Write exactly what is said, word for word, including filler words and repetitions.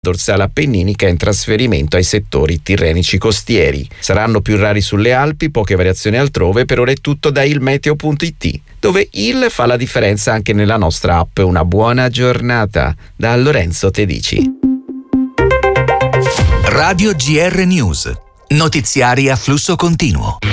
dorsale appenninica in trasferimento ai settori tirrenici costieri. Saranno più rari sulle Alpi, poche variazioni altrove. Per ora è tutto da ilmeteo punto it, dove il fa la differenza anche nella nostra app. Una buona giornata da Lorenzo Tedici. Radio G R News, notiziari a flusso continuo.